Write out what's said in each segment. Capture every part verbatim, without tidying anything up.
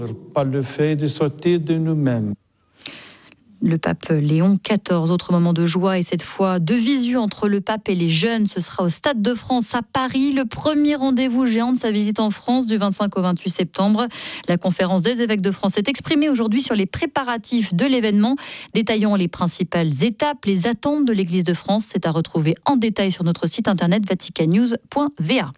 Par le fait de sortir de nous-mêmes. Le pape Léon quatorze, autre moment de joie et cette fois de visu entre le pape et les jeunes. Ce sera au Stade de France à Paris, le premier rendez-vous géant de sa visite en France du vingt-cinq au vingt-huit septembre. La conférence des évêques de France s'est exprimée aujourd'hui sur les préparatifs de l'événement, détaillant les principales étapes, les attentes de l'Église de France. C'est à retrouver en détail sur notre site internet vatican news point v a.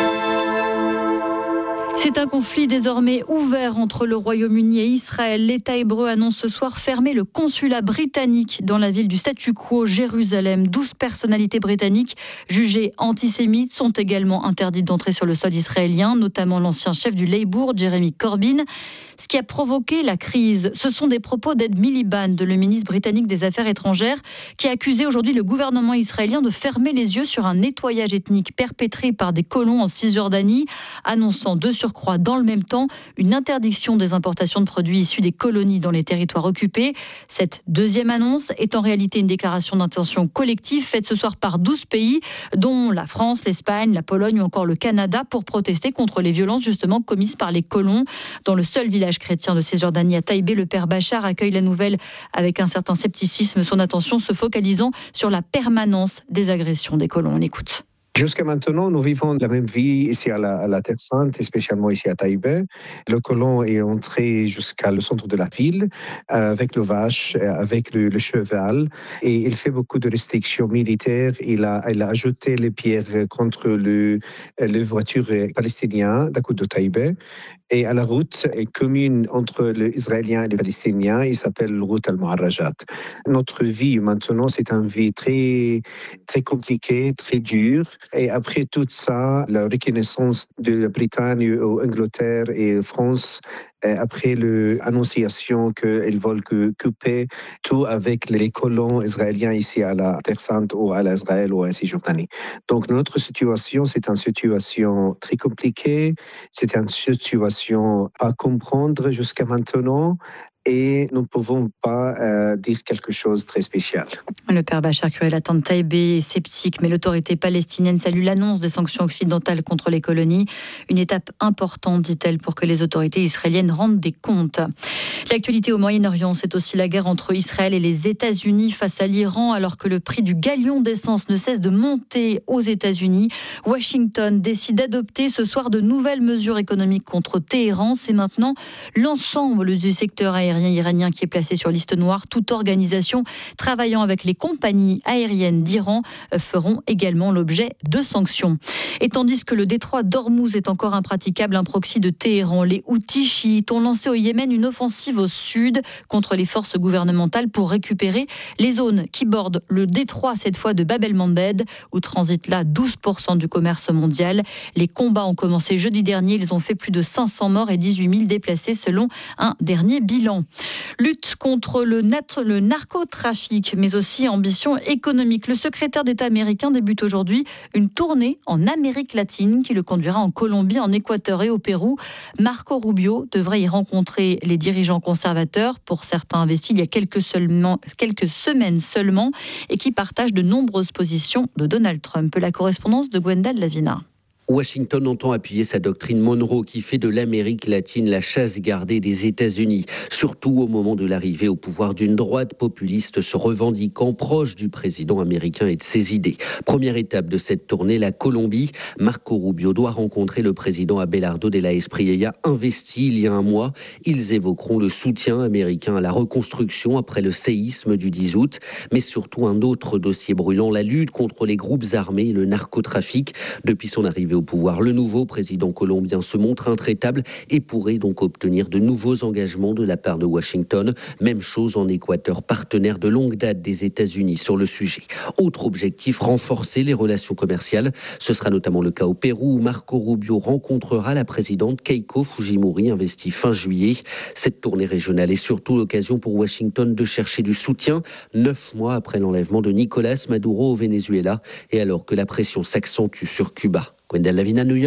C'est un conflit désormais ouvert entre le Royaume-Uni et Israël. L'État hébreu annonce ce soir fermer le consulat britannique dans la ville du statu quo, Jérusalem. douze personnalités britanniques jugées antisémites sont également interdites d'entrer sur le sol israélien, notamment l'ancien chef du Labour, Jeremy Corbyn. Ce qui a provoqué la crise, ce sont des propos d'Ed Miliband, le ministre britannique des Affaires étrangères, qui a accusé aujourd'hui le gouvernement israélien de fermer les yeux sur un nettoyage ethnique perpétré par des colons en Cisjordanie, annonçant de surcroît dans le même temps une interdiction des importations de produits issus des colonies dans les territoires occupés. Cette deuxième annonce est en réalité une déclaration d'intention collective faite ce soir par douze pays, dont la France, l'Espagne, la Pologne ou encore le Canada, pour protester contre les violences justement commises par les colons. Dans le seul village chrétien de Cisjordanie à Taïbé, le père Bachar accueille la nouvelle avec un certain scepticisme, son attention se focalisant sur la permanence des agressions des colons. On écoute. Jusqu'à maintenant, nous vivons la même vie ici à la, à la Terre Sainte, et spécialement ici à Taïbé. Le colon est entré jusqu'à le centre de la ville, euh, avec le vache, avec le, le cheval, et il fait beaucoup de restrictions militaires. Il a, il a ajouté les pierres contre le, les voitures palestiniennes d'à côté de Taïbé. Et à la route commune entre les Israéliens et les Palestiniens, il s'appelle la route Al-Muharrajat. Notre vie maintenant, c'est une vie très, très compliquée, très dure. Et après tout ça, la reconnaissance de la Bretagne, Angleterre et France, après l'annonciation qu'ils veulent couper tout avec les colons israéliens ici à la Terre Sainte ou à l'Israël ou à Cisjordanie. Donc notre situation, c'est une situation très compliquée, c'est une situation à comprendre jusqu'à maintenant. Et nous ne pouvons pas euh, dire quelque chose de très spécial. Le père Bachar, curé latin de Taïbé, est sceptique, mais l'autorité palestinienne salue l'annonce des sanctions occidentales contre les colonies. Une étape importante, dit-elle, pour que les autorités israéliennes rendent des comptes. L'actualité au Moyen-Orient, c'est aussi la guerre entre Israël et les États-Unis face à l'Iran, alors que le prix du galion d'essence ne cesse de monter aux États-Unis. Washington décide d'adopter ce soir de nouvelles mesures économiques contre Téhéran. C'est maintenant l'ensemble du secteur aérien iranien qui est placé sur liste noire. Toute organisation travaillant avec les compagnies aériennes d'Iran feront également l'objet de sanctions. Et tandis que le détroit d'Ormuz est encore impraticable, un proxy de Téhéran, les Houthis chiites ont lancé au Yémen une offensive au sud contre les forces gouvernementales pour récupérer les zones qui bordent le détroit, cette fois de Bab el-Mandeb, où transite là douze pour cent du commerce mondial. Les combats ont commencé jeudi dernier. Ils ont fait plus de cinq cents morts et dix-huit mille déplacés selon un dernier bilan. Lutte contre le, nat- le narcotrafic, mais aussi ambition économique. Le secrétaire d'État américain débute aujourd'hui une tournée en Amérique latine qui le conduira en Colombie, en Équateur et au Pérou. Marco Rubio devrait y rencontrer les dirigeants conservateurs, pour certains investis il y a quelques, seulement, quelques semaines seulement, et qui partagent de nombreuses positions de Donald Trump. La correspondance de Gwendal Lavina. Washington entend appuyer sa doctrine Monroe qui fait de l'Amérique latine la chasse gardée des États-Unis, surtout au moment de l'arrivée au pouvoir d'une droite populiste se revendiquant proche du président américain et de ses idées. Première étape de cette tournée, la Colombie. Marco Rubio doit rencontrer le président Abelardo de la Espriella, investi il y a un mois. Ils évoqueront le soutien américain à la reconstruction après le séisme du dix août, mais surtout un autre dossier brûlant, la lutte contre les groupes armés et le narcotrafic. Depuis son arrivée au pouvoir, le nouveau président colombien se montre intraitable et pourrait donc obtenir de nouveaux engagements de la part de Washington. Même chose en Équateur, partenaire de longue date des États-Unis sur le sujet. Autre objectif, renforcer les relations commerciales. Ce sera notamment le cas au Pérou où Marco Rubio rencontrera la présidente Keiko Fujimori, investie fin juillet. Cette tournée régionale est surtout l'occasion pour Washington de chercher du soutien, neuf mois après l'enlèvement de Nicolás Maduro au Venezuela et alors que la pression s'accentue sur Cuba. Gwendal Lavina, New York.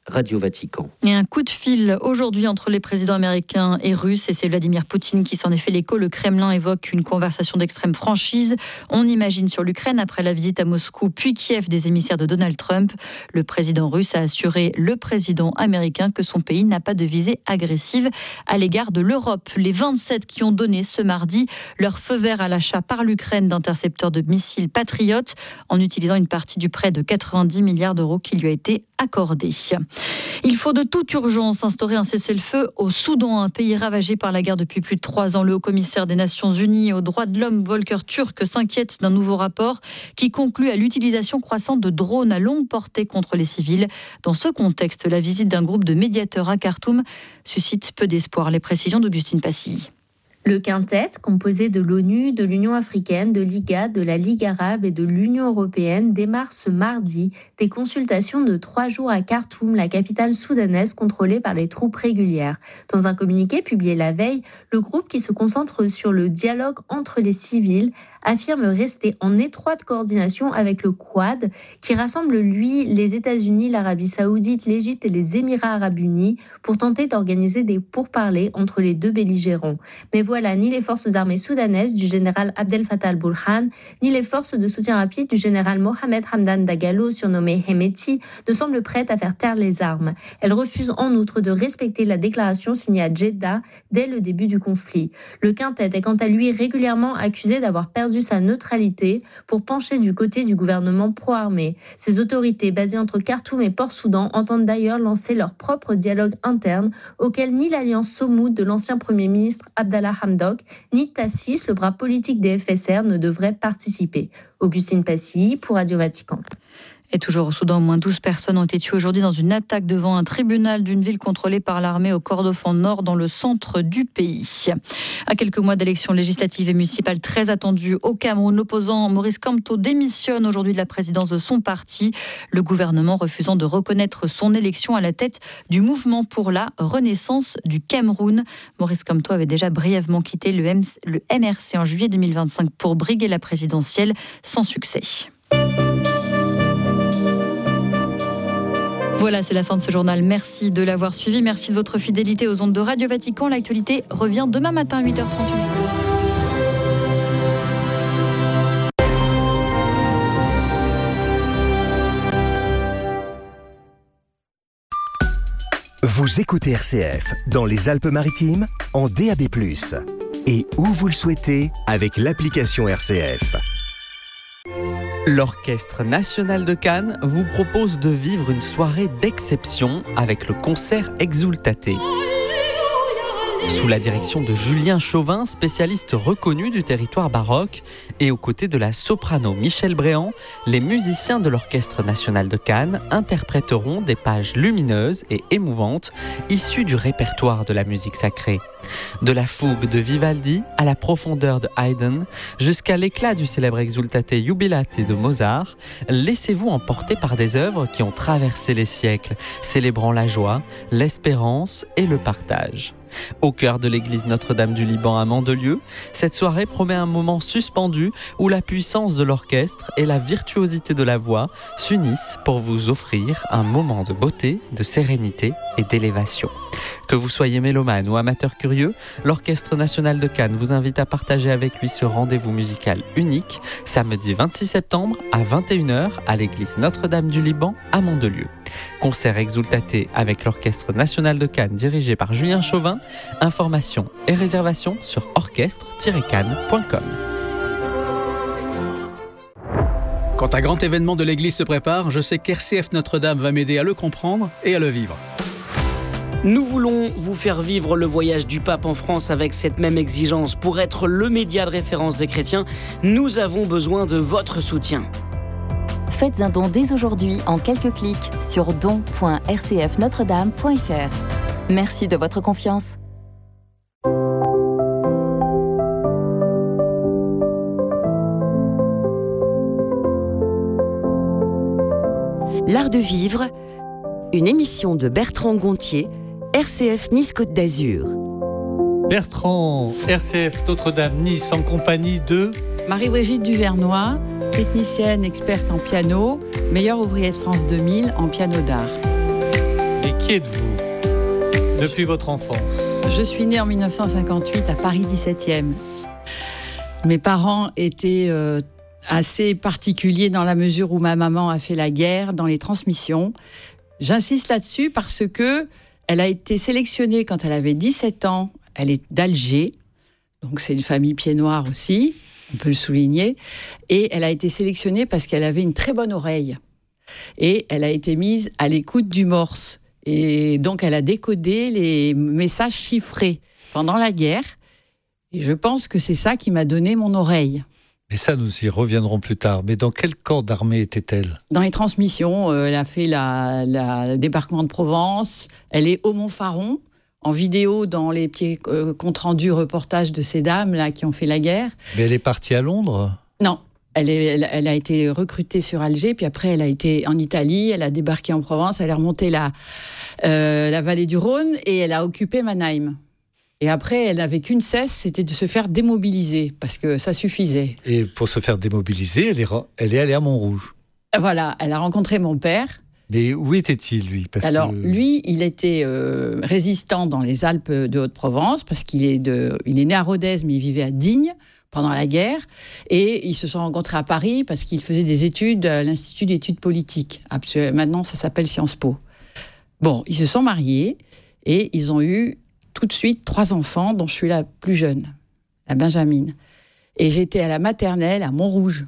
Radio Vatican. Et un coup de fil aujourd'hui entre les présidents américains et russes, et c'est Vladimir Poutine qui s'en est fait l'écho. Le Kremlin évoque une conversation d'extrême franchise. On imagine sur l'Ukraine après la visite à Moscou puis Kiev des émissaires de Donald Trump. Le président russe a assuré le président américain que son pays n'a pas de visée agressive à l'égard de l'Europe. Les vingt-sept qui ont donné ce mardi leur feu vert à l'achat par l'Ukraine d'intercepteurs de missiles Patriot en utilisant une partie du prêt de quatre-vingt-dix milliards d'euros qui lui a été accordé. Il faut de toute urgence instaurer un cessez-le-feu au Soudan, un pays ravagé par la guerre depuis plus de trois ans. Le haut-commissaire des Nations Unies aux droits de l'homme, Volker Turk, s'inquiète d'un nouveau rapport qui conclut à l'utilisation croissante de drones à longue portée contre les civils. Dans ce contexte, la visite d'un groupe de médiateurs à Khartoum suscite peu d'espoir. Les précisions d'Augustine Passy. Le quintet, composé de l'ONU, de l'Union africaine, de l'I G A D, de la Ligue arabe et de l'Union européenne, démarre ce mardi des consultations de trois jours à Khartoum, la capitale soudanaise contrôlée par les troupes régulières. Dans un communiqué publié la veille, le groupe qui se concentre sur le dialogue entre les civils affirme rester en étroite coordination avec le Quad, qui rassemble, lui, les États-Unis, l'Arabie saoudite, l'Égypte et les Émirats arabes unis, pour tenter d'organiser des pourparlers entre les deux belligérants. Mais voilà, ni les forces armées soudanaises du général Abdel Fattah al-Burhan, ni les forces de soutien rapide du général Mohamed Hamdan Dagalo, surnommé Hemeti, ne semblent prêtes à faire taire les armes. Elles refusent en outre de respecter la déclaration signée à Jeddah dès le début du conflit. Le quintet est quant à lui régulièrement accusé d'avoir perdu sa neutralité pour pencher du côté du gouvernement pro-armé. Ces autorités basées entre Khartoum et Port-Soudan entendent d'ailleurs lancer leur propre dialogue interne auquel ni l'alliance Somoud de l'ancien Premier ministre Abdallah Hamdok, ni Tassis, le bras politique des F S R, ne devraient participer. Augustine Passy pour Radio Vatican. Et toujours au Soudan, au moins douze personnes ont été tuées aujourd'hui dans une attaque devant un tribunal d'une ville contrôlée par l'armée au Kordofan Nord, dans le centre du pays. À quelques mois d'élections législatives et municipales très attendues au Cameroun, l'opposant Maurice Kamto démissionne aujourd'hui de la présidence de son parti, le gouvernement refusant de reconnaître son élection à la tête du mouvement pour la renaissance du Cameroun. Maurice Kamto avait déjà brièvement quitté le M R C en juillet deux mille vingt-cinq pour briguer la présidentielle, sans succès. Voilà, c'est la fin de ce journal. Merci de l'avoir suivi. Merci de votre fidélité aux ondes de Radio Vatican. L'actualité revient demain matin à huit heures trente-huit. Vous écoutez R C F dans les Alpes-Maritimes en D A B plus, et où vous le souhaitez avec l'application R C F. L'Orchestre national de Cannes vous propose de vivre une soirée d'exception avec le concert Exultate. Sous la direction de Julien Chauvin, spécialiste reconnu du territoire baroque, et aux côtés de la soprano Michel Bréant, les musiciens de l'Orchestre national de Cannes interpréteront des pages lumineuses et émouvantes issues du répertoire de la musique sacrée. De la fougue de Vivaldi à la profondeur de Haydn, jusqu'à l'éclat du célèbre Exultate Jubilate de Mozart, laissez-vous emporter par des œuvres qui ont traversé les siècles, célébrant la joie, l'espérance et le partage. Au cœur de l'église Notre-Dame du Liban à Mandelieu, cette soirée promet un moment suspendu où la puissance de l'orchestre et la virtuosité de la voix s'unissent pour vous offrir un moment de beauté, de sérénité et d'élévation. Que vous soyez mélomane ou amateur curieux, l'Orchestre national de Cannes vous invite à partager avec lui ce rendez-vous musical unique, samedi vingt-six septembre à vingt et une heures à l'église Notre-Dame du Liban à Mandelieu. Concert Exultate avec l'Orchestre national de Cannes dirigé par Julien Chauvin. Informations et réservations sur orchestre tiret cannes point com. Quand un grand événement de l'Église se prépare, je sais qu'R C F Notre-Dame va m'aider à le comprendre et à le vivre. Nous voulons vous faire vivre le voyage du pape en France avec cette même exigence. Pour être le média de référence des chrétiens, nous avons besoin de votre soutien. Faites un don dès aujourd'hui en quelques clics sur don point r c f notre dame point f r. Merci de votre confiance. L'art de vivre, une émission de Bertrand Gontier, R C F Nice-Côte d'Azur. Bertrand, R C F Notre-Dame-Nice en compagnie de Marie-Brigitte Duvernois, technicienne experte en piano, meilleure ouvrière de France deux mille en piano d'art. Qui êtes-vous depuis votre enfance? Je suis née en mille neuf cent cinquante-huit à Paris dix-septième. Mes parents étaient euh, assez particuliers dans la mesure où ma maman a fait la guerre dans les transmissions. J'insiste là-dessus parce que elle a été sélectionnée quand elle avait dix-sept ans. Elle est d'Alger, donc c'est une famille pied noir aussi, on peut le souligner. Et elle a été sélectionnée parce qu'elle avait une très bonne oreille. Et elle a été mise à l'écoute du morse. Et donc, elle a décodé les messages chiffrés pendant la guerre. Et je pense que c'est ça qui m'a donné mon oreille. Mais ça, nous y reviendrons plus tard. Mais dans quel corps d'armée était-elle? Dans les transmissions, euh, elle a fait la, la, le débarquement de Provence. Elle est au Montfaron, en vidéo dans les petits euh, comptes rendus reportages de ces dames là, qui ont fait la guerre. Mais elle est partie à Londres? Non. Elle, est, elle, elle a été recrutée sur Alger, puis après elle a été en Italie, elle a débarqué en Provence, elle est remontée la, euh, la vallée du Rhône et elle a occupé Mannheim. Et après, elle n'avait qu'une cesse, c'était de se faire démobiliser, parce que ça suffisait. Et pour se faire démobiliser, elle est, elle est allée à Montrouge. Voilà, elle a rencontré mon père. Mais où était-il, lui? Parce Alors, que... lui, il était euh, résistant dans les Alpes de Haute-Provence, parce qu'il est, de, il est né à Rodez, mais il vivait à Digne pendant la guerre, et ils se sont rencontrés à Paris parce qu'il faisait des études à l'Institut d'études politiques. Maintenant, ça s'appelle Sciences Po. Bon, ils se sont mariés et ils ont eu tout de suite trois enfants, dont je suis la plus jeune, la Benjamine. Et j'étais à la maternelle à Montrouge.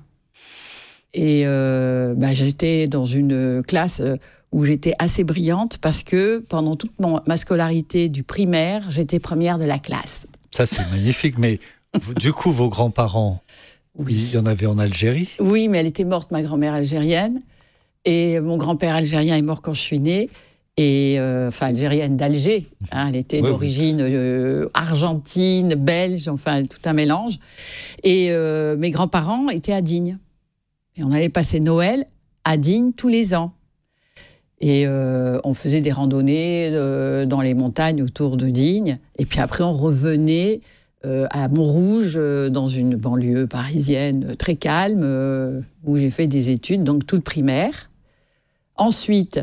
Et euh, bah, j'étais dans une classe où j'étais assez brillante parce que pendant toute mon, ma scolarité du primaire, j'étais première de la classe. Ça, c'est magnifique, mais... Du coup, vos grands-parents, oui. Il y en avait en Algérie? Oui, mais elle était morte, ma grand-mère algérienne. Et mon grand-père algérien est mort quand je suis née. Et, euh, enfin, algérienne d'Alger. Hein, elle était oui, d'origine oui. euh, argentine, belge, enfin, tout un mélange. Et euh, mes grands-parents étaient à Digne. Et on allait passer Noël à Digne tous les ans. Et euh, on faisait des randonnées euh, dans les montagnes autour de Digne. Et puis après, on revenait... Euh, à Montrouge, euh, dans une banlieue parisienne euh, très calme, euh, où j'ai fait des études, donc tout le primaire. Ensuite,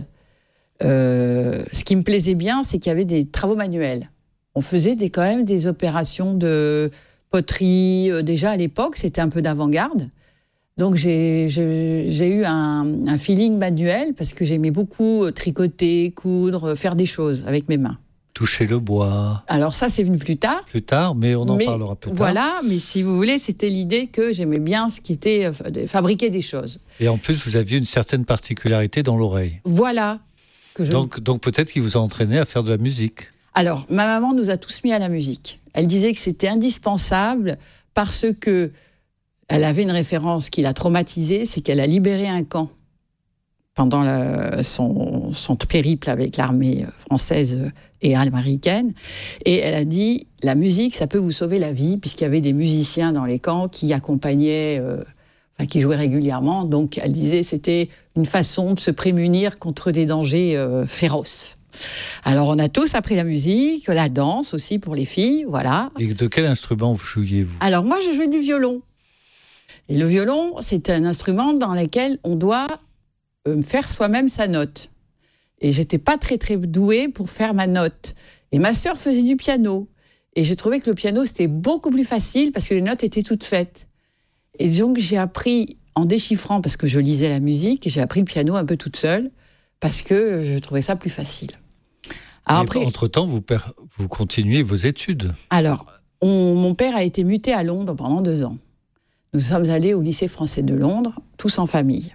euh, ce qui me plaisait bien, c'est qu'il y avait des travaux manuels. On faisait des, quand même des opérations de poterie. Euh, déjà, à l'époque, c'était un peu d'avant-garde. Donc, j'ai, j'ai, j'ai eu un, un feeling manuel, parce que j'aimais beaucoup tricoter, coudre, faire des choses avec mes mains. Toucher le bois. Alors ça, c'est venu plus tard. Plus tard, mais on en mais, parlera plus tard. Voilà, mais si vous voulez, c'était l'idée que j'aimais bien ce qui était euh, fabriquer des choses. Et en plus, vous aviez une certaine particularité dans l'oreille. Voilà. Que je... Donc, donc peut-être qu'il vous a entraîné à faire de la musique. Alors, ma maman nous a tous mis à la musique. Elle disait que c'était indispensable parce que elle avait une référence qui l'a traumatisée, c'est qu'elle a libéré un camp pendant la, son, son périple avec l'armée française et américaine. Et elle a dit, la musique, ça peut vous sauver la vie, puisqu'il y avait des musiciens dans les camps qui accompagnaient, euh, enfin, qui jouaient régulièrement. Donc, elle disait, c'était une façon de se prémunir contre des dangers euh, féroces. Alors, on a tous appris la musique, la danse aussi pour les filles, voilà. Et de quel instrument vous jouiez-vous? Alors, moi, je jouais du violon. Et le violon, c'est un instrument dans lequel on doit euh, faire soi-même sa note. Et j'étais pas très très douée pour faire ma note. Et ma sœur faisait du piano. Et j'ai trouvé que le piano, c'était beaucoup plus facile parce que les notes étaient toutes faites. Et donc, j'ai appris, en déchiffrant, parce que je lisais la musique, j'ai appris le piano un peu toute seule, parce que je trouvais ça plus facile. Alors après, entre-temps, vous, per... vous continuez vos études. Alors, on... mon père a été muté à Londres pendant deux ans. Nous sommes allés au lycée français de Londres, tous en famille.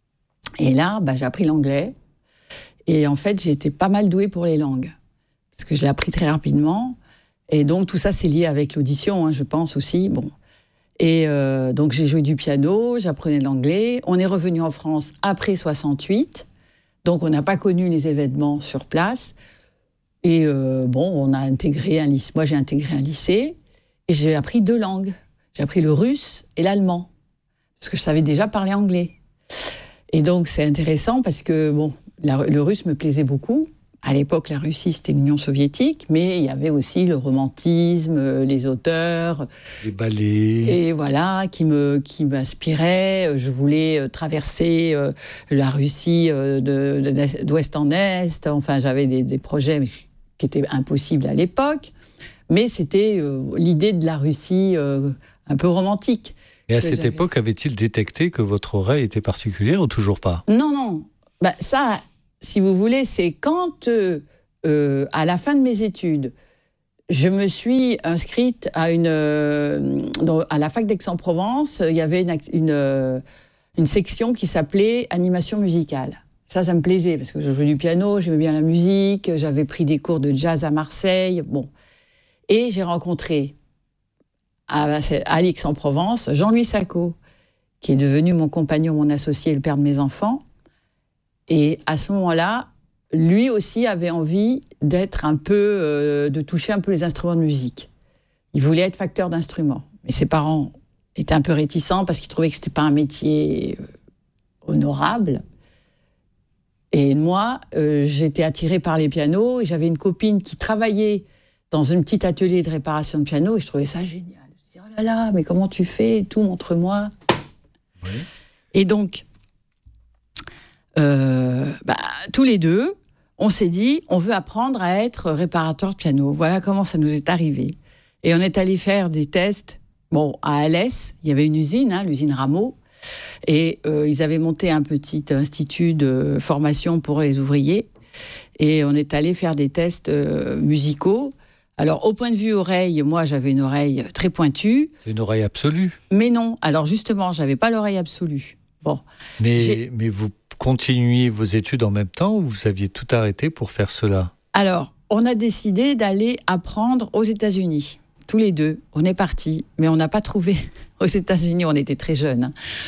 Et là, bah, j'ai appris l'anglais. Et en fait, j'ai été pas mal douée pour les langues, parce que je l'ai appris très rapidement. Et donc, tout ça, c'est lié avec l'audition, hein, je pense aussi. Bon. Et euh, donc, j'ai joué du piano, j'apprenais l'anglais. On est revenu en France après soixante-huit. Donc, on n'a pas connu les événements sur place. Et euh, bon, on a intégré un lycée. Moi, j'ai intégré un lycée. Et j'ai appris deux langues. J'ai appris le russe et l'allemand. Parce que je savais déjà parler anglais. Et donc, c'est intéressant parce que, bon, La, le russe me plaisait beaucoup. À l'époque, la Russie, c'était l'Union soviétique, mais il y avait aussi le romantisme, les auteurs. Les ballets. Et voilà, qui, me, qui m'inspiraient. Je voulais traverser la Russie de, de, d'ouest en est. Enfin, j'avais des, des projets qui étaient impossibles à l'époque. Mais c'était euh, l'idée de la Russie euh, un peu romantique. Et à cette j'avais. époque, avait-il détecté que votre oreille était particulière ou toujours pas ? Non, non. Bah, ça, si vous voulez, c'est quand, euh, euh, à la fin de mes études, je me suis inscrite à, une, euh, à la fac d'Aix-en-Provence. Il y avait une, une, euh, une section qui s'appelait animation musicale. Ça, ça me plaisait, parce que je jouais du piano, j'aimais bien la musique, j'avais pris des cours de jazz à Marseille, bon... Et j'ai rencontré à, à Aix-en-Provence Jean-Louis Sacco, qui est devenu mon compagnon, mon associé, le père de mes enfants. Et à ce moment-là, lui aussi avait envie d'être un peu, euh, de toucher un peu les instruments de musique. Il voulait être facteur d'instruments. Mais ses parents étaient un peu réticents parce qu'ils trouvaient que ce n'était pas un métier euh, honorable. Et moi, euh, j'étais attirée par les pianos et j'avais une copine qui travaillait dans un petit atelier de réparation de piano, et je trouvais ça génial. Je me disais, oh là là, mais comment tu fais ? Tout, montre-moi. Oui. Et donc, euh, bah, tous les deux, on s'est dit, on veut apprendre à être réparateur de piano. Voilà comment ça nous est arrivé. Et on est allé faire des tests. Bon, à Alès, il y avait une usine, hein, l'usine Rameau, et euh, ils avaient monté un petit institut de formation pour les ouvriers, et on est allé faire des tests euh, musicaux. Alors, au point de vue oreille, moi, j'avais une oreille très pointue. C'est une oreille absolue. Mais non. Alors, justement, j'avais pas l'oreille absolue. Bon. Mais, mais vous continuiez vos études en même temps ou vous aviez tout arrêté pour faire cela ? Alors, on a décidé d'aller apprendre aux États-Unis. Tous les deux. On est partis. Mais on n'a pas trouvé aux États-Unis. On était très jeunes.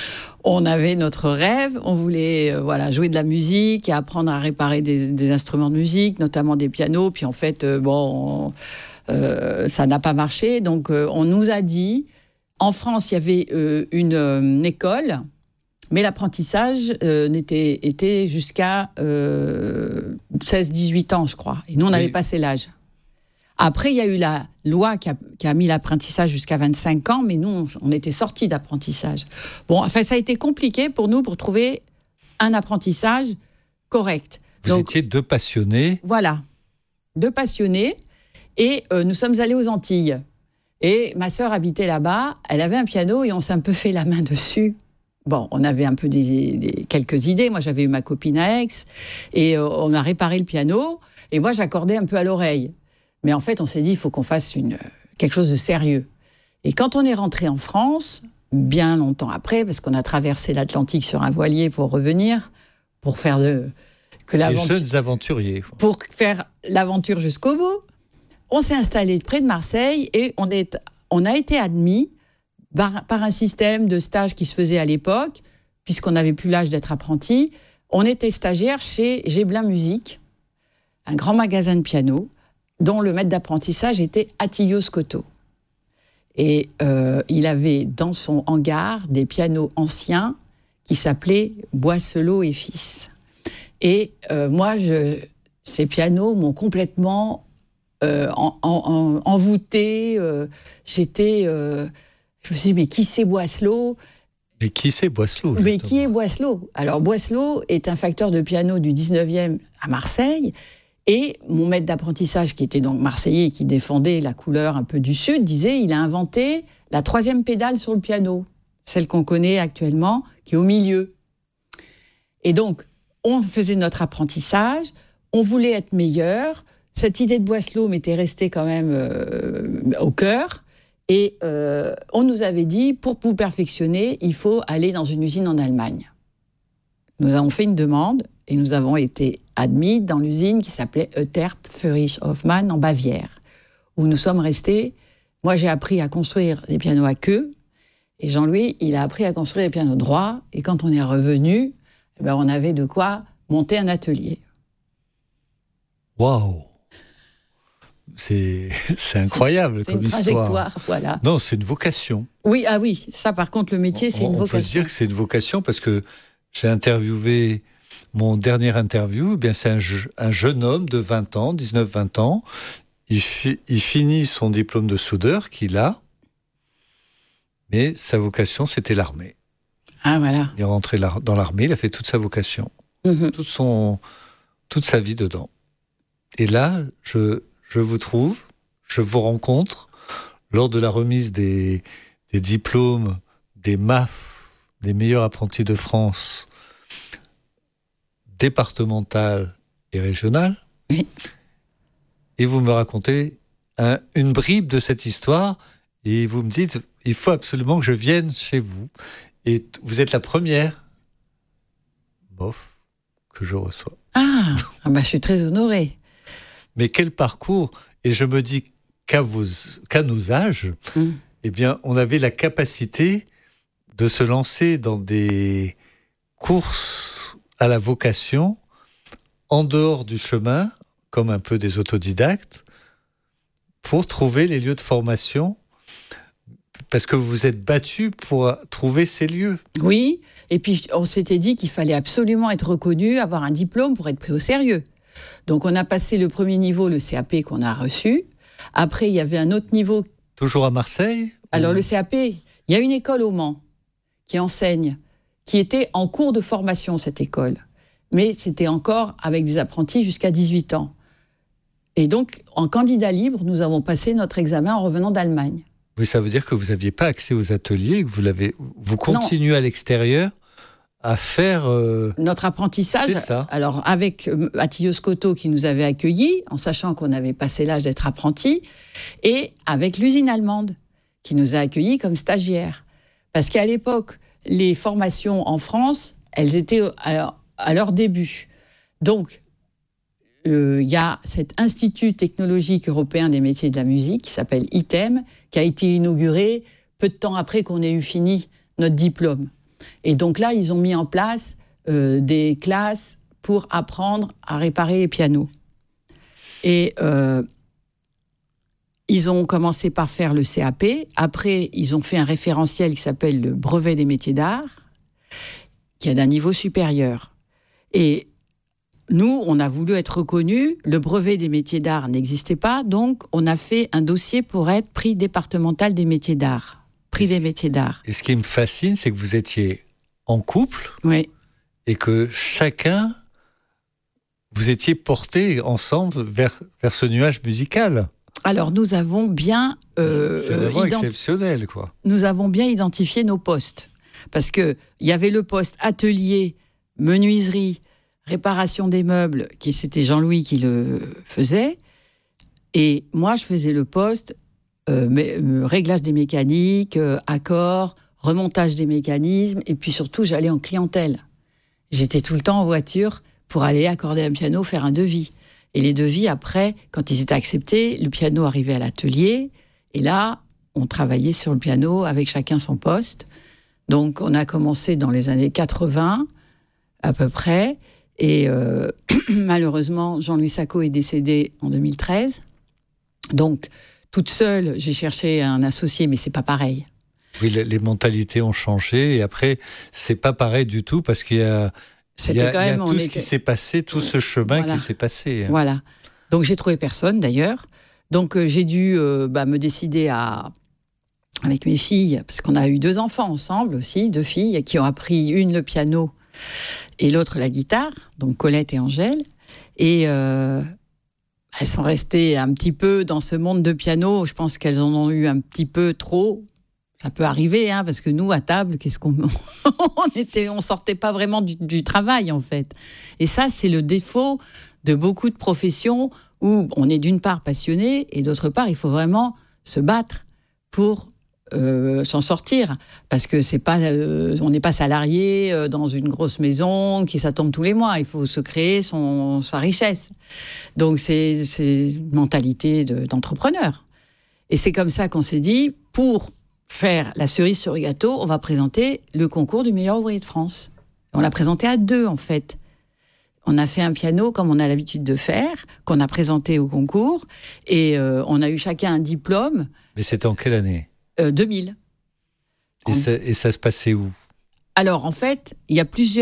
On avait notre rêve, on voulait euh, voilà, jouer de la musique et apprendre à réparer des, des instruments de musique, notamment des pianos. Puis en fait, euh, bon, on, euh, ça n'a pas marché. Donc euh, on nous a dit, en France, il y avait euh, une, euh, une école, mais l'apprentissage euh, n'était, était jusqu'à euh, seize dix-huit ans, je crois. Et nous, on oui. avait passé l'âge. Après, il y a eu la loi qui a, qui a mis l'apprentissage jusqu'à vingt-cinq ans, mais nous, on, on était sortis d'apprentissage. Bon, enfin, ça a été compliqué pour nous pour trouver un apprentissage correct. Vous Donc, étiez deux passionnés. Voilà, deux passionnés. Et euh, nous sommes allés aux Antilles. Et ma sœur habitait là-bas, elle avait un piano et on s'est un peu fait la main dessus. Bon, on avait un peu des, des, quelques idées. Moi, j'avais eu ma copine à Aix et euh, on a réparé le piano. Et moi, j'accordais un peu à l'oreille. Mais en fait, on s'est dit, il faut qu'on fasse une, quelque chose de sérieux. Et quand on est rentré en France, bien longtemps après, parce qu'on a traversé l'Atlantique sur un voilier pour revenir, pour faire de, que l'aventure, les jeunes aventuriers. Pour faire l'aventure jusqu'au bout, on s'est installé près de Marseille et on, est, on a été admis par, par un système de stage qui se faisait à l'époque, puisqu'on n'avait plus l'âge d'être apprenti. On était stagiaire chez Géblin Musique, un grand magasin de piano, dont le maître d'apprentissage était Attilio Scotto. Et euh, il avait dans son hangar des pianos anciens qui s'appelaient Boisselot et Fils. Et euh, moi, je, ces pianos m'ont complètement euh, en, en, en, envoûtée. Euh, j'étais... Euh, je me suis dit, mais qui c'est Boisselot ? Mais qui c'est Boisselot ? Mais justement. Qui est Boisselot ? Alors, Boisselot est un facteur de piano du dix-neuvième à Marseille. Et mon maître d'apprentissage, qui était donc marseillais et qui défendait la couleur un peu du Sud, disait il a inventé la troisième pédale sur le piano, celle qu'on connaît actuellement, qui est au milieu. Et donc, on faisait notre apprentissage, on voulait être meilleur. Cette idée de Boisselot m'était restée quand même euh, au cœur. Et euh, on nous avait dit, pour vous perfectionner, il faut aller dans une usine en Allemagne. Nous avons fait une demande et nous avons été admis dans l'usine qui s'appelait Euterpe Furich Hoffmann en Bavière, où nous sommes restés. Moi, j'ai appris à construire des pianos à queue, et Jean-Louis, il a appris à construire des pianos droits. Et quand on est revenu, eh ben, on avait de quoi monter un atelier. Waouh! C'est, c'est incroyable c'est comme une histoire. Trajectoire, voilà. Non, c'est une vocation. Oui, ah oui, ça par contre, le métier, c'est on, une vocation. On peut dire que c'est une vocation parce que j'ai interviewé mon dernier interview, eh bien, c'est un, je, un jeune homme de vingt ans, dix-neuf vingt ans. Il, fi, il finit son diplôme de soudeur qu'il a, mais sa vocation, c'était l'armée. Ah, voilà. Il est rentré dans l'armée, il a fait toute sa vocation, mmh. toute, son, toute sa vie dedans. Et là, je, je vous trouve, je vous rencontre lors de la remise des, des diplômes des M A F, des meilleurs apprentis de France, départementales et régionales. Oui. Et vous me racontez un, une bribe de cette histoire et vous me dites, il faut absolument que je vienne chez vous. Et vous êtes la première, bof, que je reçois. Ah, ah bah, je suis très honorée. Mais quel parcours! Et je me dis qu'à, vos, qu'à nos âges, mm. eh bien, on avait la capacité de se lancer dans des courses à la vocation, en dehors du chemin, comme un peu des autodidactes, pour trouver les lieux de formation. Parce que vous vous êtes battu pour trouver ces lieux. Oui, et puis on s'était dit qu'il fallait absolument être reconnu, avoir un diplôme pour être pris au sérieux. Donc on a passé le premier niveau, le C A P qu'on a reçu. Après, il y avait un autre niveau. Toujours à Marseille ? Alors le C A P, il y a une école au Mans qui enseigne, qui était en cours de formation, cette école. Mais c'était encore avec des apprentis jusqu'à dix-huit ans. Et donc, en candidat libre, nous avons passé notre examen en revenant d'Allemagne. Oui, ça veut dire que vous n'aviez pas accès aux ateliers, que vous, l'avez, vous continuez non. à l'extérieur à faire... Euh... Notre apprentissage, c'est ça. Alors avec euh, Atillot Scotto qui nous avait accueillis, en sachant qu'on avait passé l'âge d'être apprenti, et avec l'usine allemande qui nous a accueillis comme stagiaires. Parce qu'à l'époque, les formations en France, elles étaient à, à leur début. Donc, il euh, y a cet Institut technologique européen des métiers de la musique qui s'appelle I T E M, qui a été inauguré peu de temps après qu'on ait eu fini notre diplôme. Et donc là, ils ont mis en place euh, des classes pour apprendre à réparer les pianos. Et euh, ils ont commencé par faire le C A P. Après, ils ont fait un référentiel qui s'appelle le brevet des métiers d'art, qui est d'un niveau supérieur. Et nous, on a voulu être reconnus. Le brevet des métiers d'art n'existait pas, donc on a fait un dossier pour être prix départemental des métiers d'art. Prix des métiers d'art. Et ce qui me fascine, c'est que vous étiez en couple, oui. et que chacun, vous étiez portés ensemble vers, vers ce nuage musical. Alors nous avons bien... Euh, c'est vraiment identi- exceptionnel, quoi. Nous avons bien identifié nos postes. Parce qu'il y avait le poste atelier, menuiserie, réparation des meubles, qui c'était Jean-Louis qui le faisait. Et moi, je faisais le poste euh, mais, euh, réglage des mécaniques, euh, accords, remontage des mécanismes, et puis surtout, j'allais en clientèle. J'étais tout le temps en voiture pour aller accorder un piano, faire un devis. Et les devis, après, quand ils étaient acceptés, le piano arrivait à l'atelier, et là, on travaillait sur le piano avec chacun son poste. Donc, on a commencé dans les années quatre-vingts, à peu près, et euh, malheureusement, Jean-Louis Sacco est décédé en deux mille treize. Donc, toute seule, j'ai cherché un associé, mais c'est pas pareil. Oui, les, les mentalités ont changé, et après, c'est pas pareil du tout, parce qu'il y a, il y a, quand même, il y a tout ce était... qui s'est passé, tout ce chemin voilà. qui s'est passé. Voilà. Donc, j'ai trouvé personne, d'ailleurs. Donc, euh, j'ai dû euh, bah, me décider à... avec mes filles, parce qu'on a eu deux enfants ensemble aussi, deux filles, qui ont appris une le piano et l'autre la guitare, donc Colette et Angèle. Et euh, elles sont restées un petit peu dans ce monde de piano. Je pense qu'elles en ont eu un petit peu trop. Ça peut arriver, hein, parce que nous, à table, qu'est-ce qu'on on était, on sortait pas vraiment du, du travail, en fait. Et ça, c'est le défaut de beaucoup de professions où on est d'une part passionné et d'autre part, il faut vraiment se battre pour Euh, s'en sortir, parce que c'est pas, euh, on n'est pas salarié euh, dans une grosse maison qui ça tombe tous les mois. Il faut se créer son, sa richesse. Donc c'est, c'est une mentalité de, d'entrepreneur. Et c'est comme ça qu'on s'est dit, pour faire la cerise sur le gâteau, on va présenter le concours du meilleur ouvrier de France. On l'a présenté à deux, en fait. On a fait un piano comme on a l'habitude de faire, qu'on a présenté au concours, et euh, on a eu chacun un diplôme. Mais c'était en quelle année ? Euh, deux mille. Et, en... ça, et ça se passait où ? Alors, en fait, il y a plusieurs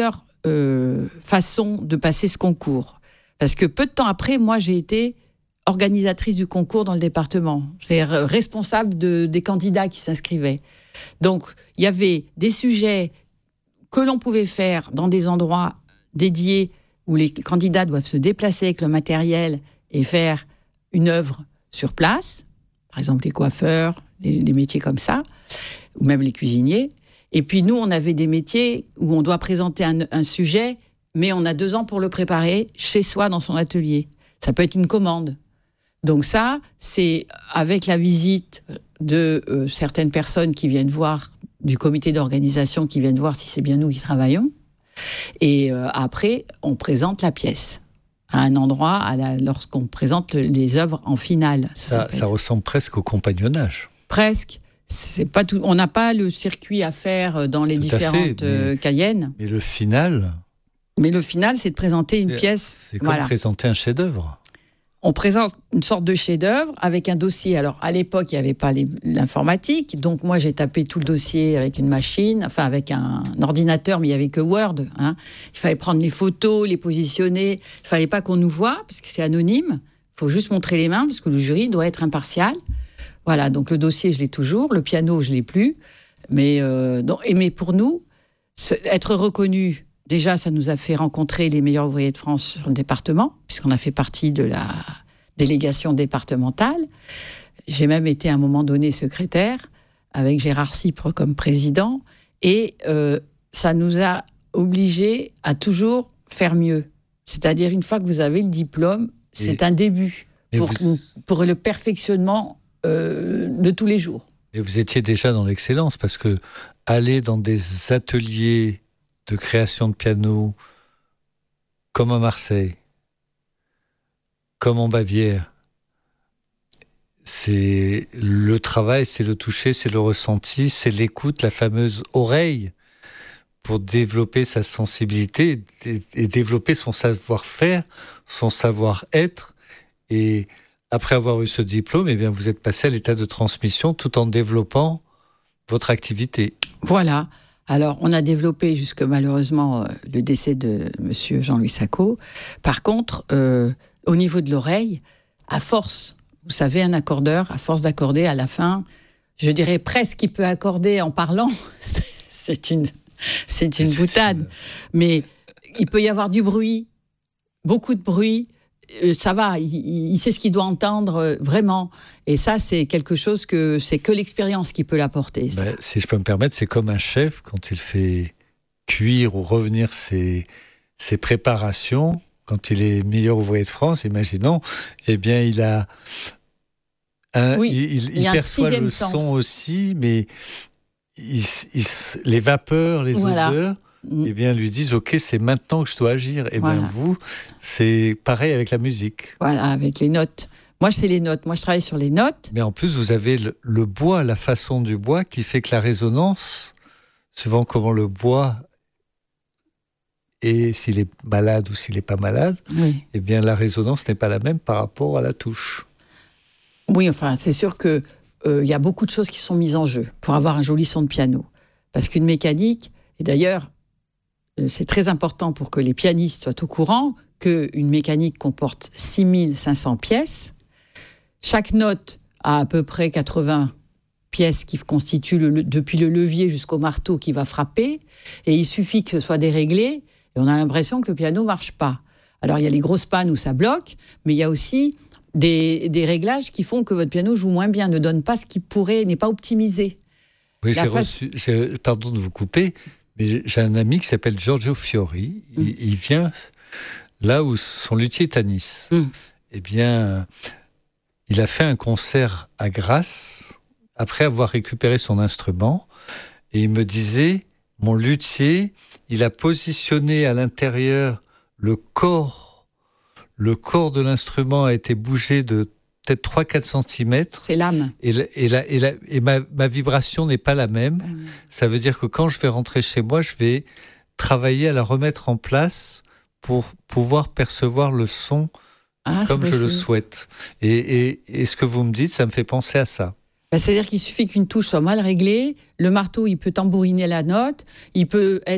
euh, façon de passer ce concours. Parce que peu de temps après, moi, j'ai été organisatrice du concours dans le département. C'est-à-dire responsable de, des candidats qui s'inscrivaient. Donc, il y avait des sujets que l'on pouvait faire dans des endroits dédiés où les candidats doivent se déplacer avec le matériel et faire une œuvre sur place. Par exemple, les coiffeurs, les, les métiers comme ça, ou même les cuisiniers. Et puis nous, on avait des métiers où on doit présenter un, un sujet, mais on a deux ans pour le préparer chez soi, dans son atelier. Ça peut être une commande. Donc ça, c'est avec la visite de euh, certaines personnes qui viennent voir, du comité d'organisation qui viennent voir si c'est bien nous qui travaillons. Et euh, après, on présente la pièce à un endroit à la, lorsqu'on présente les œuvres en finale. Ça, ça, ça ressemble presque au compagnonnage. Presque. C'est pas tout, on n'a pas le circuit à faire dans les tout différentes fait, mais, Cayennes. Mais le final... Mais le final, c'est de présenter une c'est, pièce... C'est comme voilà. présenter un chef-d'œuvre. On présente une sorte de chef-d'œuvre avec un dossier. Alors, à l'époque, il n'y avait pas les, l'informatique. Donc, moi, j'ai tapé tout le dossier avec une machine, enfin, avec un, un ordinateur, mais il n'y avait que Word. Hein. Il fallait prendre les photos, les positionner. Il ne fallait pas qu'on nous voie, parce que c'est anonyme. Il faut juste montrer les mains, parce que le jury doit être impartial. Voilà, donc le dossier, je l'ai toujours. Le piano, je ne l'ai plus. Mais, euh, donc, et, mais pour nous, être reconnu... Déjà, ça nous a fait rencontrer les meilleurs ouvriers de France sur le département, puisqu'on a fait partie de la délégation départementale. J'ai même été à un moment donné secrétaire, avec Gérard Cypre comme président, et euh, ça nous a obligés à toujours faire mieux. C'est-à-dire, une fois que vous avez le diplôme, c'est et, un début pour, vous... pour le perfectionnement euh, de tous les jours. Et vous étiez déjà dans l'excellence, parce que aller dans des ateliers de création de piano, comme à Marseille, comme en Bavière. C'est le travail, c'est le toucher, c'est le ressenti, c'est l'écoute, la fameuse oreille, pour développer sa sensibilité et, et développer son savoir-faire, son savoir-être. Et après avoir eu ce diplôme, eh bien, vous êtes passé à l'état de transmission tout en développant votre activité. Voilà. Alors, on a développé jusque malheureusement euh, le décès de monsieur Jean-Louis Sacco. Par contre, euh, au niveau de l'oreille, à force, vous savez, un accordeur, à force d'accorder, à la fin, je dirais presque qu'il peut accorder en parlant. c'est une, c'est une boutade. Mais il peut y avoir du bruit, beaucoup de bruit. Euh, ça va, il, il sait ce qu'il doit entendre euh, vraiment. Et ça, c'est quelque chose que c'est que l'expérience qui peut l'apporter. Ben, si je peux me permettre, c'est comme un chef quand il fait cuire ou revenir ses, ses préparations. Quand il est meilleur ouvrier de France, imaginons, eh bien, il a un, oui, il, il, il, il perçoit le sens. son aussi, mais il, il, les vapeurs, les voilà. odeurs. Eh bien, lui disent, ok, c'est maintenant que je dois agir. Eh voilà. bien, vous, c'est pareil avec la musique. Voilà, avec les notes. Moi, c'est les notes. Moi, je travaille sur les notes. Mais en plus, vous avez le, le bois, la façon du bois qui fait que la résonance, suivant comment le bois est, s'il est malade ou s'il n'est pas malade, oui. eh bien, la résonance n'est pas la même par rapport à la touche. Oui, enfin, c'est sûr qu'il euh, y a beaucoup de choses qui sont mises en jeu pour avoir un joli son de piano. Parce qu'une mécanique, et d'ailleurs, c'est très important pour que les pianistes soient au courant qu'une mécanique comporte six mille cinq cents pièces. Chaque note a à peu près quatre-vingts pièces qui constituent, le, depuis le levier jusqu'au marteau qui va frapper. Et il suffit que ce soit déréglé et on a l'impression que le piano ne marche pas. Alors, il y a les grosses pannes où ça bloque, mais il y a aussi des, des réglages qui font que votre piano joue moins bien, ne donne pas ce qu'il pourrait, n'est pas optimisé. Oui, j'ai face... reçu, j'ai, pardon de vous couper, mais j'ai un ami qui s'appelle Giorgio Fiori. Mm. Il, il vient là où son luthier est à Nice. Mm. Eh bien, il a fait un concert à Grasse après avoir récupéré son instrument. Et il me disait, mon luthier, il a positionné à l'intérieur le corps. Le corps de l'instrument a été bougé de peut-être trois à quatre centimètres. C'est l'âme. Et, la, et, la, et, la, et ma, ma vibration n'est pas la même. Mmh. Ça veut dire que quand je vais rentrer chez moi, je vais travailler à la remettre en place pour pouvoir percevoir le son ah, comme je le souhaite. Et, et, et ce que vous me dites, ça me fait penser à ça. Bah, c'est-à-dire qu'il suffit qu'une touche soit mal réglée, le marteau, il peut tambouriner la note, il peut être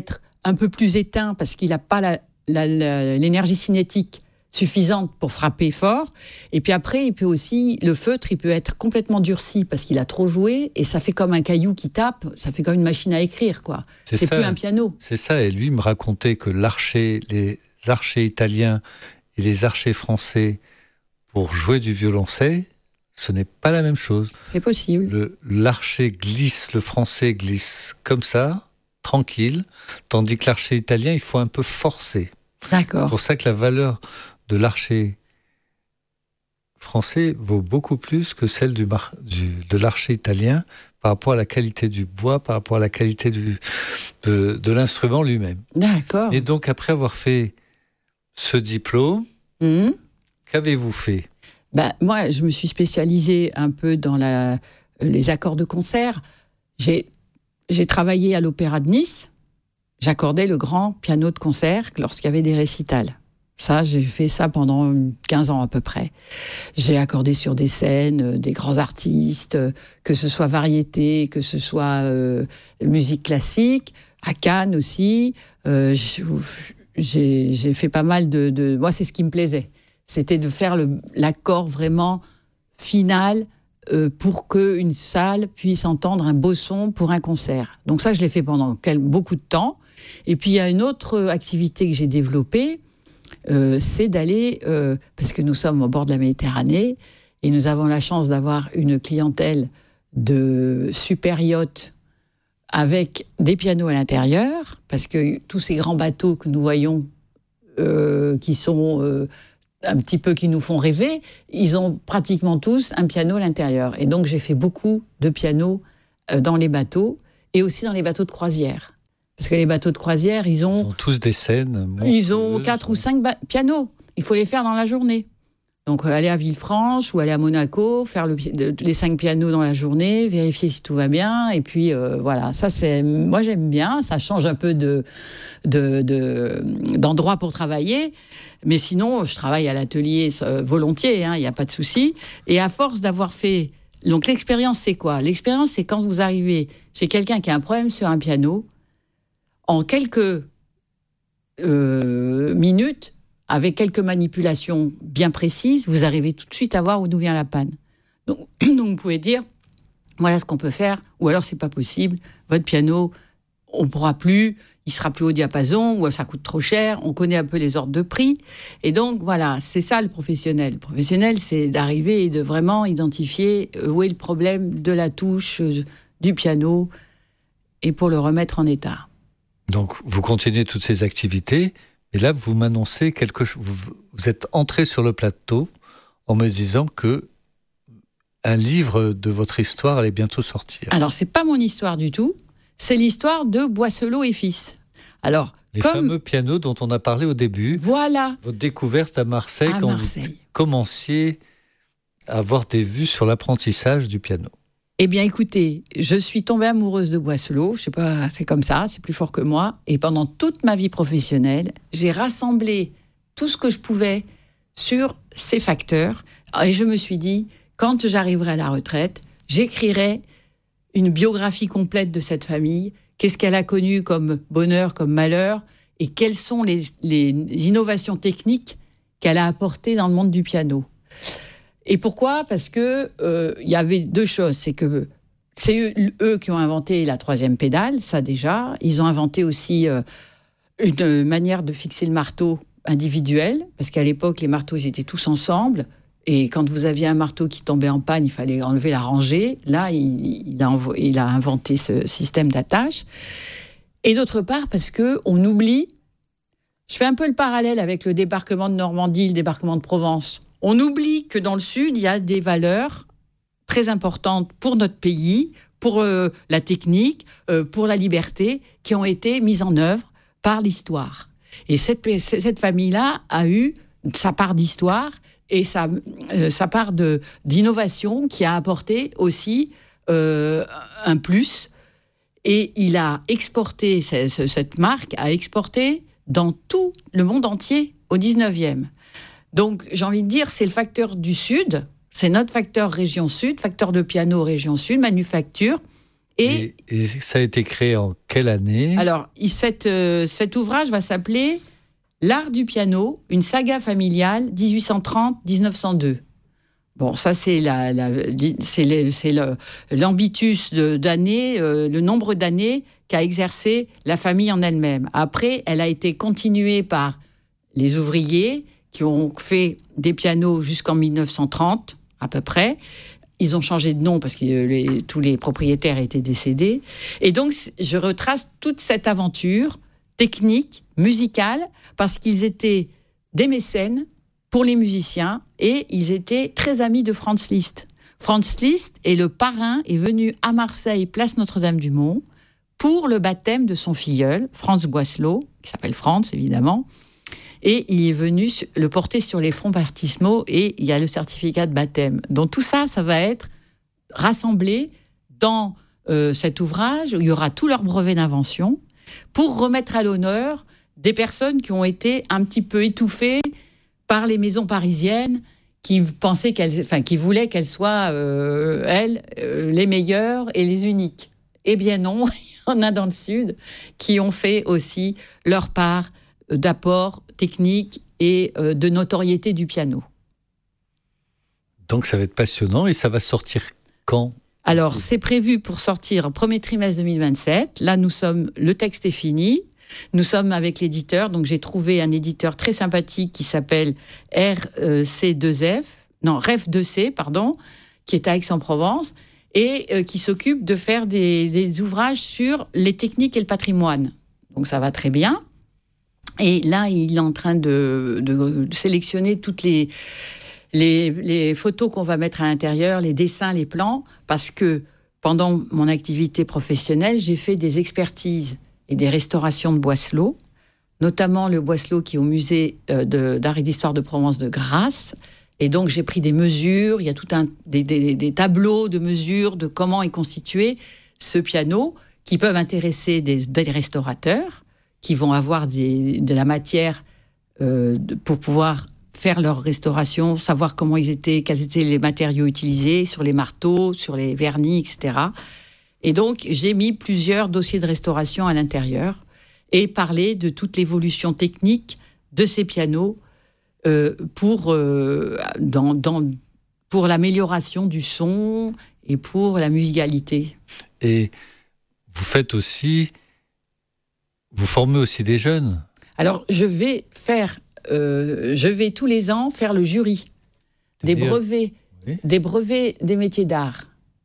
un peu plus éteint parce qu'il n'a pas la, la, la, l'énergie cinétique suffisante pour frapper fort. Et puis après, il peut aussi, le feutre, il peut être complètement durci parce qu'il a trop joué et ça fait comme un caillou qui tape, ça fait comme une machine à écrire, quoi. C'est, c'est ça, plus un piano. C'est ça, et lui me racontait que l'archer, les archers italiens et les archers français, pour jouer du violoncelle, ce n'est pas la même chose. C'est possible. Le, l'archer glisse, le français glisse comme ça, tranquille, tandis que l'archer italien, il faut un peu forcer. D'accord. C'est pour ça que la valeur de l'archer français vaut beaucoup plus que celle du, du, de l'archer italien par rapport à la qualité du bois, par rapport à la qualité du, de, de l'instrument lui-même. D'accord. Et donc, après avoir fait ce diplôme, mmh. qu'avez-vous fait ? Ben, moi, je me suis spécialisée un peu dans la, les accords de concert. J'ai, j'ai travaillé à l'Opéra de Nice. J'accordais le grand piano de concert lorsqu'il y avait des récitals. Ça, j'ai fait ça pendant quinze ans à peu près. J'ai accordé sur des scènes des grands artistes, que ce soit variété, que ce soit euh, musique classique, à Cannes aussi. Euh, j'ai, j'ai fait pas mal de, de... Moi, c'est ce qui me plaisait. C'était de faire le, l'accord vraiment final euh, pour qu'une salle puisse entendre un beau son pour un concert. Donc ça, je l'ai fait pendant quel, beaucoup de temps. Et puis, il y a une autre activité que j'ai développée, euh, c'est d'aller, euh, parce que nous sommes au bord de la Méditerranée, et nous avons la chance d'avoir une clientèle de super yachts avec des pianos à l'intérieur, parce que tous ces grands bateaux que nous voyons, euh, qui sont euh, un petit peu, qui nous font rêver, ils ont pratiquement tous un piano à l'intérieur. Et donc, j'ai fait beaucoup de pianos euh, dans les bateaux, et aussi dans les bateaux de croisière. Parce que les bateaux de croisière, ils ont... Ils ont tous des scènes. Ils ont quatre ou cinq ba- pianos. Il faut les faire dans la journée. Donc, aller à Villefranche ou aller à Monaco, faire le, les cinq pianos dans la journée, vérifier si tout va bien. Et puis, euh, voilà, ça, c'est... Moi, j'aime bien. Ça change un peu de, de, de, d'endroit pour travailler. Mais sinon, je travaille à l'atelier euh, volontiers, il hein, n'y a pas de souci. Et à force d'avoir fait... Donc, l'expérience, c'est quoi ? L'expérience, c'est quand vous arrivez chez quelqu'un qui a un problème sur un piano... En quelques euh, minutes, avec quelques manipulations bien précises, vous arrivez tout de suite à voir où nous vient la panne. Donc, donc vous pouvez dire, voilà ce qu'on peut faire, ou alors c'est pas possible, votre piano, on ne pourra plus, il sera plus haut diapason, ou ça coûte trop cher, on connaît un peu les ordres de prix. Et donc voilà, c'est ça le professionnel. Le professionnel, c'est d'arriver et de vraiment identifier où est le problème de la touche, du piano, et pour le remettre en état. Donc, vous continuez toutes ces activités, et là, vous m'annoncez quelque chose. Vous, vous êtes entré sur le plateau en me disant que un livre de votre histoire allait bientôt sortir. Alors, c'est pas mon histoire du tout, c'est l'histoire de Boisselot et Fils. Alors, les comme... fameux pianos dont on a parlé au début. Voilà. Votre découverte à Marseille, à quand Marseille. vous commenciez à avoir des vues sur l'apprentissage du piano. Eh bien, écoutez, je suis tombée amoureuse de Boisselot. Je sais pas, c'est comme ça, c'est plus fort que moi. Et pendant toute ma vie professionnelle, j'ai rassemblé tout ce que je pouvais sur ces facteurs. Et je me suis dit, quand j'arriverai à la retraite, j'écrirai une biographie complète de cette famille. Qu'est-ce qu'elle a connu comme bonheur, comme malheur, et quelles sont les, les innovations techniques qu'elle a apportées dans le monde du piano. Et pourquoi ? Parce que euh, y avait deux choses. C'est que c'est eux, eux qui ont inventé la troisième pédale, ça déjà. Ils ont inventé aussi euh, une manière de fixer le marteau individuel, parce qu'à l'époque, les marteaux, ils étaient tous ensemble. Et quand vous aviez un marteau qui tombait en panne, il fallait enlever la rangée. Là, il, il, a, il a inventé ce système d'attache. Et d'autre part, parce qu'on oublie... Je fais un peu le parallèle avec le débarquement de Normandie, le débarquement de Provence. On oublie que dans le Sud, il y a des valeurs très importantes pour notre pays, pour euh, la technique, euh, pour la liberté, qui ont été mises en œuvre par l'histoire. Et cette, cette famille-là a eu sa part d'histoire et sa, euh, sa part de, d'innovation qui a apporté aussi euh, un plus. Et il a exporté, cette marque a exporté dans tout le monde entier au dix-neuvième. Donc, j'ai envie de dire, c'est le facteur du Sud, c'est notre facteur région Sud, facteur de piano région Sud, manufacture, Et, et, et ça a été créé en quelle année ? Alors, cette, euh, cet ouvrage va s'appeler « L'art du piano, une saga familiale, dix-huit cent trente à dix-neuf cent deux ». Bon, ça, c'est, la, la, c'est, le, c'est le, l'ambitus de, d'années, euh, le nombre d'années qu'a exercé la famille en elle-même. Après, elle a été continuée par les ouvriers qui ont fait des pianos jusqu'en mille neuf cent trente, à peu près. Ils ont changé de nom parce que les, tous les propriétaires étaient décédés. Et donc, je retrace toute cette aventure technique, musicale, parce qu'ils étaient des mécènes pour les musiciens et ils étaient très amis de Franz Liszt. Franz Liszt est le parrain, est venu à Marseille, place Notre-Dame-du-Mont, pour le baptême de son filleul, Franz Boisselot, qui s'appelle Franz, évidemment. Et il est venu le porter sur les fronts baptismaux et il y a le certificat de baptême. Donc tout ça, ça va être rassemblé dans euh, cet ouvrage où il y aura tous leurs brevets d'invention pour remettre à l'honneur des personnes qui ont été un petit peu étouffées par les maisons parisiennes qui pensaient qu'elles, enfin, qui voulaient qu'elles soient, euh, elles, euh, les meilleures et les uniques. Eh bien non, il y en a dans le Sud qui ont fait aussi leur part d'apport technique et euh, de notoriété du piano. Donc ça va être passionnant et ça va sortir quand ? Alors c'est prévu pour sortir premier trimestre deux mille vingt-sept. Là nous sommes, le texte est fini. Nous sommes avec l'éditeur, donc j'ai trouvé un éditeur très sympathique qui s'appelle R C deux F, non R F deux C, pardon, qui est à Aix-en-Provence et euh, qui s'occupe de faire des, des ouvrages sur les techniques et le patrimoine. Donc ça va très bien. Et là, il est en train de, de, de sélectionner toutes les, les, les photos qu'on va mettre à l'intérieur, les dessins, les plans, parce que pendant mon activité professionnelle, j'ai fait des expertises et des restaurations de Boisselot, notamment le Boisselot qui est au musée de, d'art et d'histoire de Provence de Grasse. Et donc, j'ai pris des mesures, il y a tout un des, des, des tableaux de mesures de comment est constitué ce piano qui peuvent intéresser des, des restaurateurs qui vont avoir des, de la matière euh, pour pouvoir faire leur restauration, savoir comment ils étaient, quels étaient les matériaux utilisés sur les marteaux, sur les vernis, et cetera. Et donc, j'ai mis plusieurs dossiers de restauration à l'intérieur et parlé de toute l'évolution technique de ces pianos euh, pour, euh, dans, dans, pour l'amélioration du son et pour la musicalité. Et vous faites aussi... Vous formez aussi des jeunes ? Alors, je vais faire, euh, je vais tous les ans faire le jury des brevets, oui. des brevets des métiers d'art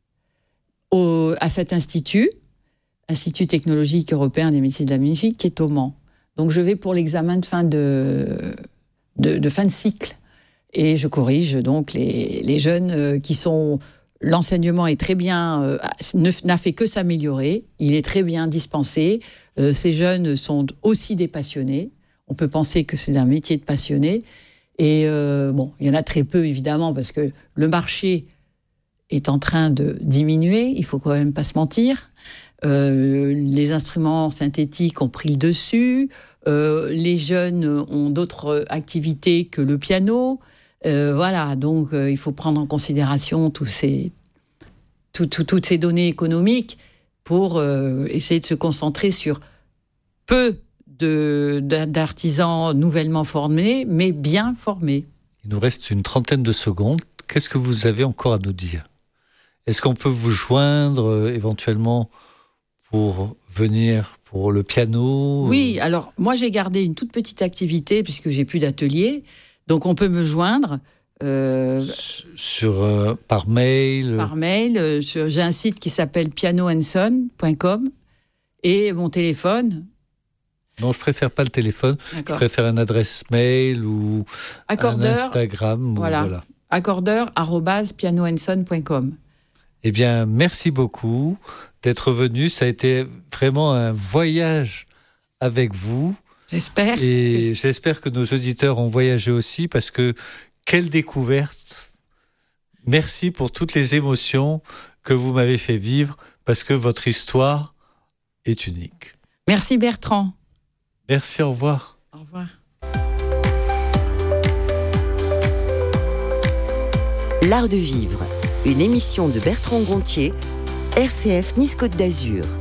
au, à cet institut, Institut technologique européen des métiers de la musique, qui est au Mans. Donc, je vais pour l'examen de fin de, de, de fin de cycle et je corrige donc les, les jeunes qui sont... L'enseignement est très bien, euh, n'a fait que s'améliorer, il est très bien dispensé. Euh, ces jeunes sont aussi des passionnés. On peut penser que c'est un métier de passionné. Et euh, bon, il y en a très peu, évidemment, parce que le marché est en train de diminuer, il ne faut quand même pas se mentir. Euh, les instruments synthétiques ont pris le dessus. Euh, les jeunes ont d'autres activités que le piano. Euh, voilà, donc euh, il faut prendre en considération tous ces, tout, tout, toutes ces données économiques pour euh, essayer de se concentrer sur peu de, d'artisans nouvellement formés, mais bien formés. Il nous reste une trentaine de secondes. Qu'est-ce que vous avez encore à nous dire ? Est-ce qu'on peut vous joindre euh, éventuellement pour venir pour le piano ? Oui, alors moi j'ai gardé une toute petite activité puisque j'ai plus d'atelier. Donc, on peut me joindre... Euh, sur, euh, par mail Par mail. Euh, sur, j'ai un site qui s'appelle piano and son point com et mon téléphone... Non, je préfère pas le téléphone. D'accord. Je préfère une adresse mail ou accordeur, un Instagram. Voilà. Ou voilà. Accordeur arobase piano and son point com. Eh bien, merci beaucoup d'être venu. Ça a été vraiment un voyage avec vous. J'espère. Et j'espère que nos auditeurs ont voyagé aussi parce que quelle découverte. Merci pour toutes les émotions que vous m'avez fait vivre parce que votre histoire est unique. Merci Bertrand. Merci, au revoir. Au revoir. L'art de vivre, une émission de Bertrand Gontier R C F Nice Côte d'Azur.